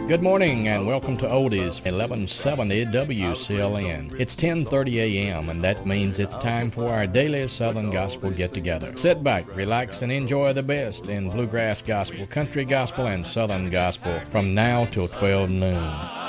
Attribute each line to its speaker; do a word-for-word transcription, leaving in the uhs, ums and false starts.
Speaker 1: Good morning and welcome to Oldies eleven seventy W C L N. It's ten thirty a.m. and that means it's time for our daily Southern Gospel get-together. Sit back, relax, and enjoy the best in bluegrass gospel, country gospel, and Southern gospel from now till twelve noon.